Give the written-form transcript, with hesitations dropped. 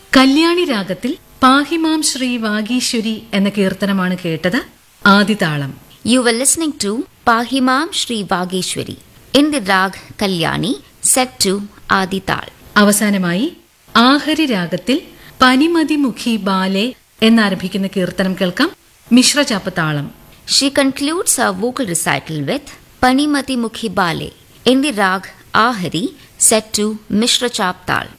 കല്യാണി രാഗത്തിൽ പാഹിമാം ശ്രീ വാഗീശ്വരി എന്ന കീർത്തനമാണ് കേട്ടത്. ആദിതാളം. You were listening to Pahimam Shri Vageshwari in the Rag Kalyani set to Adital. അവസാനമായി ആഹരി രാഗത്തിൽ പനിമതിമുഖി ബാലെ എന്നാരംഭിക്കുന്ന കീർത്തനം കേൾക്കാം. മിശ്രചാപ്പത്താളം. She concludes her vocal recital with Panimati Mukhi Bale in the Rag Ahari set to Mishra Chaptal.